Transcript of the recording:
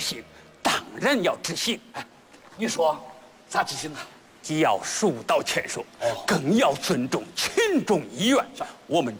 行，当然要执行。 哎，你说咋执行啊？ 既要书到劝说，更要尊重群众意愿。我们